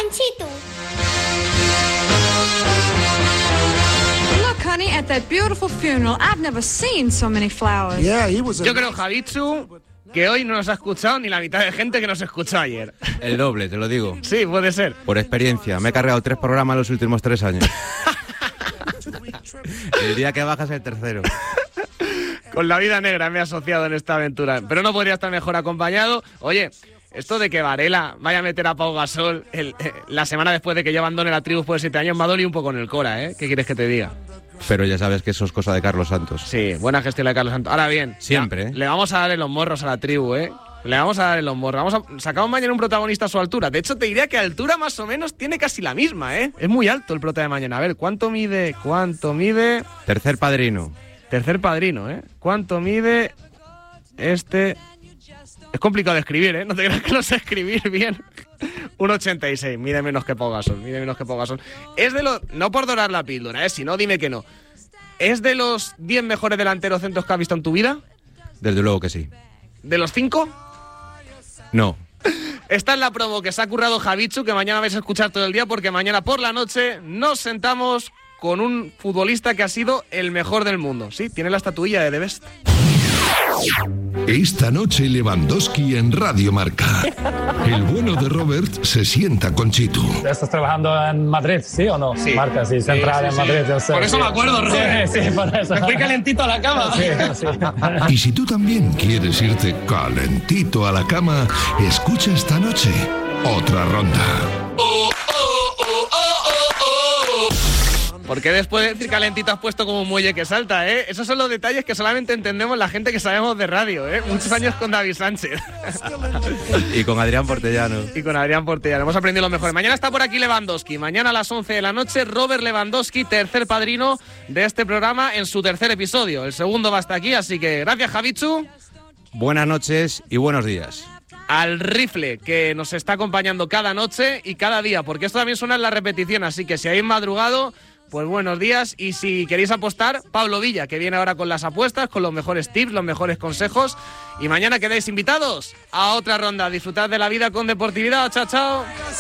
Conchitu. Look, honey, at that beautiful funeral, I've never seen so many flowers. Yo creo, Javitsu, que hoy no nos ha escuchado ni la mitad de gente que nos escuchó ayer. El doble, te lo digo. Sí, puede ser. Por experiencia, me he cargado 3 programas los últimos 3 años. El día que bajas el tercero. Con la vida negra me he asociado en esta aventura, pero no podría estar mejor acompañado. Oye, esto de que Varela vaya a meter a Pau Gasol la semana después de que yo abandone la tribu después de 7 años me ha dolido un poco en el cora, ¿eh? ¿Qué quieres que te diga? Pero ya sabes que eso es cosa de Carlos Santos. Sí, buena gestión la de Carlos Santos. Ahora bien, siempre, le vamos a dar en los morros a la tribu, ¿eh? Le vamos a dar en los morros. Sacamos mañana un protagonista a su altura. De hecho, te diría que altura más o menos tiene casi la misma, ¿eh? Es muy alto el prota de mañana. A ver, ¿cuánto mide? Tercer padrino, ¿eh? ¿Cuánto mide este? Es complicado de escribir, ¿eh? No te creas que lo sé escribir bien. 1,86. Mide menos que Pau Gasol. Es de los... No por dorar la píldora, ¿eh? Si no, dime que no. ¿Es de los 10 mejores delanteros centros que has visto en tu vida? Desde luego que sí. ¿De los 5? No. Esta es la promo que se ha currado Javitsu, que mañana vais a escuchar todo el día, porque mañana por la noche nos sentamos con un futbolista que ha sido el mejor del mundo. Sí, tiene la estatuilla de The Best. Esta noche Lewandowski en Radio Marca. El bueno de Robert se sienta con Chitu. ¿Estás trabajando en Madrid, sí o no? Sí. Marca, sí, central en Madrid. Yo sé, por eso me acuerdo, Robert. Sí, por eso. Me fui calentito a la cama. Sí. Y si tú también quieres irte calentito a la cama, escucha esta noche otra ronda. ¿Por qué después de decir calentito has puesto como un muelle que salta, eh? Esos son los detalles que solamente entendemos la gente que sabemos de radio, eh. Muchos años con David Sánchez. Y con Adrián Portellano. Hemos aprendido lo mejor. Mañana está por aquí Lewandowski. Mañana a las 11 de la noche, Robert Lewandowski, tercer padrino de este programa en su tercer episodio. El segundo va hasta aquí, así que gracias, Javitsu. Buenas noches y buenos días. Al rifle que nos está acompañando cada noche y cada día, porque esto también suena en la repetición, así que si habéis madrugado, pues buenos días. Y si queréis apostar, Pablo Villa, que viene ahora con las apuestas, con los mejores tips, los mejores consejos. Y mañana quedáis invitados a otra ronda. Disfrutad de la vida con deportividad. Chao, chao.